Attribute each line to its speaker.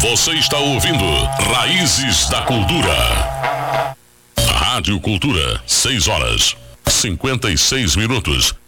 Speaker 1: Você está ouvindo Raízes da Cultura. Rádio Cultura, 6 horas, 56 minutos.